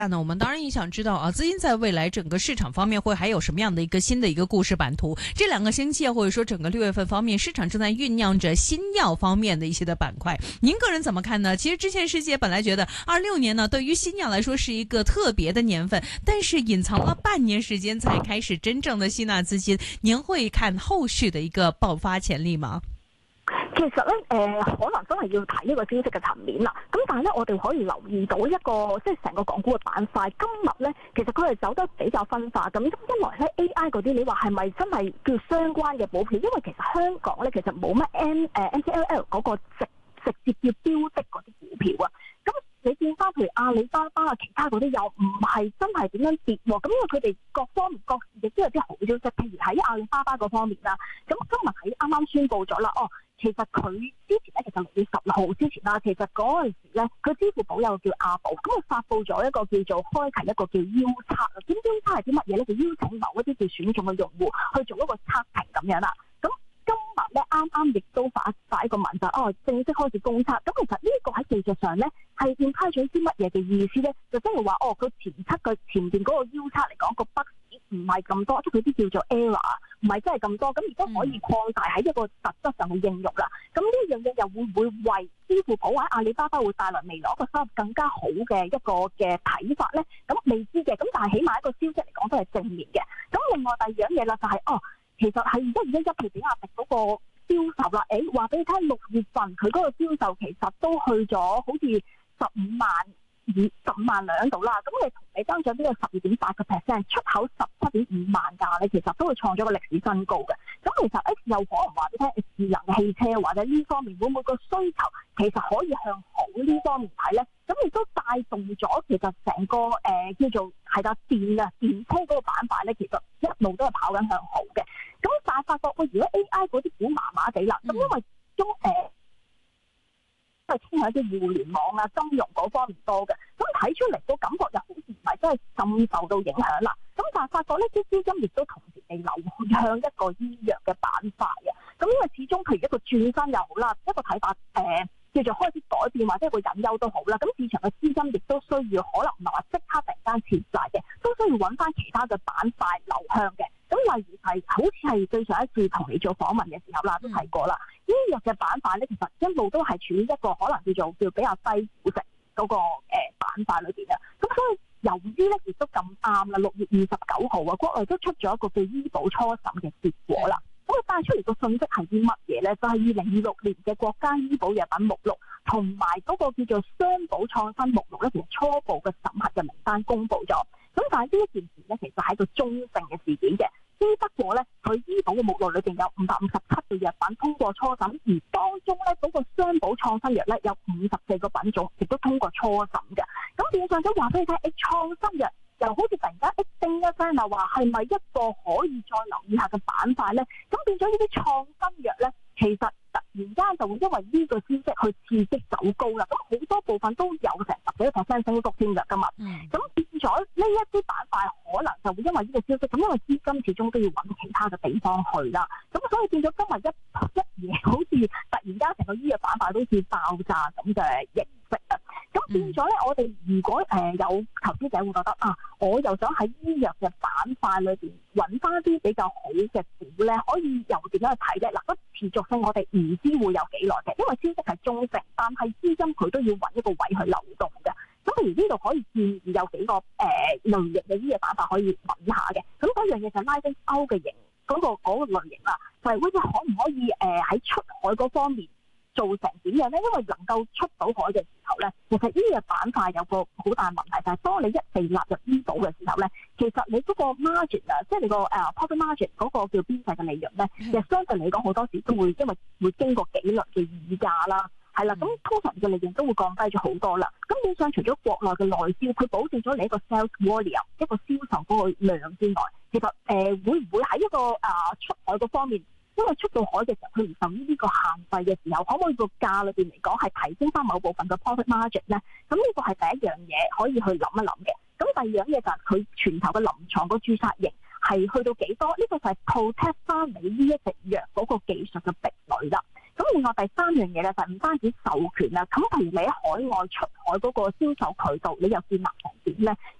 那我们当然也想知道啊，资金在未来整个市场方面会还有什么样的一个新的一个故事版图？这2个星期或者说整个6月份方面，市场正在酝酿着新药方面的一些的板块。您个人怎么看呢？其实之前世界本来觉得26年呢，对于新药来说是一个特別的年份，但是隱藏了半年時間才開始真正的吸納資金。您會看後續的一個爆發潛力嗎？ 其實咧，可能真係要睇呢個消息嘅層面啦。咁但係咧，我哋可以留意到一個即係成個港股嘅板塊，今日咧其實佢係走得比較分化。咁一來咧 AI 嗰啲，你話係咪真係叫相關嘅股票？因為其實香港咧其實冇乜MCLL 嗰個直接要標的嗰啲股票啊。咁你見翻譬如阿里巴巴啊，其他嗰啲又唔係真係點樣跌喎。咁因為佢哋各方面各亦都有啲好消息，譬如喺阿里巴巴嗰方面啦。咁今日喺啱啱宣布咗啦，其實佢之前咧，其實6月10號之前啦，其實嗰陣時咧，佢支付寶有個叫阿寶，咁佢發布咗一個叫做開啟一個叫邀測啊。咁邀測係啲乜嘢咧？就邀請某一啲叫選中嘅用戶去做一個測評咁樣啦。咁今日咧啱啱亦都發一個文就正式開始公測。咁其實呢個喺技術上咧係變開咗啲乜嘢嘅意思咧？就即係話佢前邊嗰個邀測嚟講個筆唔係咁多，即係佢啲叫做 error 唔係真係咁多，咁而家可以擴大喺一個實質上嘅應用啦。咁呢樣嘢又會唔會為支付寶或者阿里巴巴會帶來未來一個收入更加好嘅一個嘅睇法咧？咁未知嘅，咁但係起碼一個消息嚟講都係正面嘅。咁另外第二樣嘢啦，就係其實係1/1比亞迪嗰個銷售啦。話俾你聽，6月份佢嗰個銷售其實都去咗好似15萬輛度啦。咁你同你增長呢個12.8%，出口17.5萬架咧，其實都會創咗個歷史新高嘅。咁其實又可能話俾你聽，智能汽車或者呢方面會唔會個需求其實可以向好呢方面睇咧？咁亦都帶動咗其實成個叫做係啦電車嗰個板塊咧，其實一路都係跑緊向好嘅。咁但係發覺如果 AI 嗰啲股麻麻地啦，咁因為都係傾向一啲互聯網啊、金融嗰方面多嘅，咁睇出嚟個感覺又好似唔係真係咁受到影響啦。咁但係發覺呢啲資金亦都同時地流向一個醫藥嘅板塊嘅。咁因為始終譬如一個轉身又好啦，一個睇法叫做開始改變或者一個隱憂都好啦。咁市場嘅資金亦都需要可能唔係話即刻突然間撤債嘅，都需要揾翻其他嘅板塊流向嘅。咁例如係好似係對上一次同你做訪問嘅時候啦，都提過啦。醫藥嘅板塊咧，其實一路都係處於一個可能叫比較低估值嗰個板塊裏邊嘅。咁所以由於咧亦都咁啱啦，6月29號啊，國內都出咗一個叫醫保初審嘅結果啦。咁佢帶出嚟個信息係啲乜嘢咧？就係2026年嘅國家醫保藥品目錄同埋嗰個叫做雙保創新目錄咧，其實初步嘅審核嘅名單公佈咗。咁但係呢一件事咧，其實係一個中性嘅事件嘅。只不過咧，佢醫保嘅目錄裏邊有557個藥品通過初審，而當中咧嗰個雙保創新藥咧有54個品種，亦都通過初審嘅。咁變相咗話俾你聽，創新藥又好似突然間叮一聲啦，話係咪一個可以再留意下嘅板塊咧？咁變咗呢啲創新藥咧，其實突然間就會因為呢個消息去刺激走高啦。咁好多部分都有成10幾個%升幅添㗎嘛。咁變咗呢一啲板塊可能就會因為呢個消息，咁因為資金始終都要揾其他嘅地方去啦。咁所以變咗今日一夜好似突然間成個醫藥板塊都似爆炸咁嘅形式啊。咁變咗咧，我哋如果有投資者會覺得我又想喺醫藥嘅板塊裏邊揾翻啲比較好嘅股咧，可以又點樣去睇咧？嗱，個持續性我哋唔知會有幾耐嘅，因為消息係中性，但係資金佢都要揾一個位去流動嘅。咁譬如呢度可以建議有幾個類型嘅醫藥板塊可以揾下嘅。咁嗰樣嘢就拉丁歐嘅型嗰個類型啦，就係好似可唔可以喺出海嗰方面做成點樣咧？因為能夠出到海嘅時候咧，其實醫藥板塊有個好大問題，就係當你一被納入醫保嘅時候咧，其實你嗰個 margin 即係你個profit margin 嗰個叫邊際嘅利潤咧，其實相對嚟講好多時都會因為會經過紀律嘅議價啦。係啦，咁通常嘅利潤都會降低咗好多啦。咁變相除咗國內嘅內銷，佢保證咗你一個 sales volume 一個銷售嗰個量之外，其實會唔會喺一個出海嗰方面，因為出到海嘅時候佢唔受呢個限制嘅時候，可唔可以個價裏邊嚟講係提升翻某部分嘅 profit margin 咧？咁呢個係第一樣嘢可以去諗一諗嘅。咁第二樣嘢就係佢全球嘅臨床個註冊型係去到幾多？呢個就係 protect 翻你呢一隻藥嗰個技術嘅壁壘啦。咁咁另外第三樣嘢咧就係唔單止授權啦，咁譬如你喺海外出海嗰個銷售渠道，你又建立成點咧？